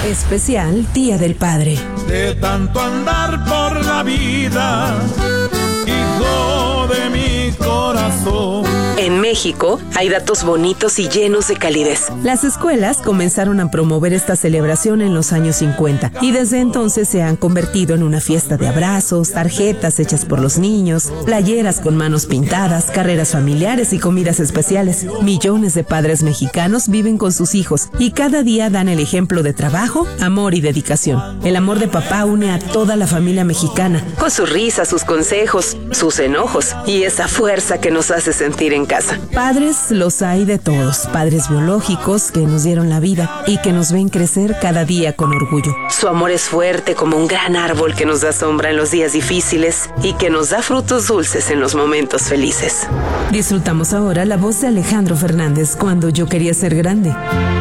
Especial Día del Padre. De tanto andar por la vida, hijo de mi corazón. En México hay datos bonitos y llenos de calidez. Las escuelas comenzaron a promover esta celebración en los años 50 y desde entonces se han convertido en una fiesta de abrazos, tarjetas hechas por los niños, playeras con manos pintadas, carreras familiares y comidas especiales. Millones de padres mexicanos viven con sus hijos y cada día dan el ejemplo de trabajo, amor y dedicación. El amor de papá une a toda la familia mexicana, Con sus risas, sus consejos, sus enojos y esa fuerza que nos hace sentir en casa. Padres los hay de todos, padres biológicos que nos dieron la vida y que nos ven crecer cada día con orgullo. Su amor es fuerte como un gran árbol que nos da sombra en los días difíciles y que nos da frutos dulces en los momentos felices. Disfrutamos ahora la voz de Alejandro Fernández, Cuando yo quería ser grande.